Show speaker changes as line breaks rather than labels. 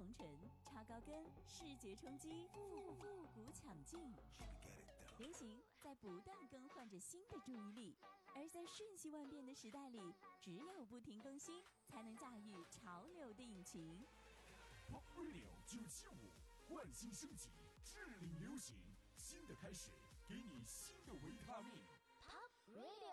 红尘，超高跟，视觉冲击，复古抢镜。人形在不断更换着新的注意力，而在瞬息万变的时代里，只有不停更新，才能驾驭潮流的引擎。
Pop Radio 975，焕新升级，致力流行，新的开始，给你新的维他命。
Pop Radio。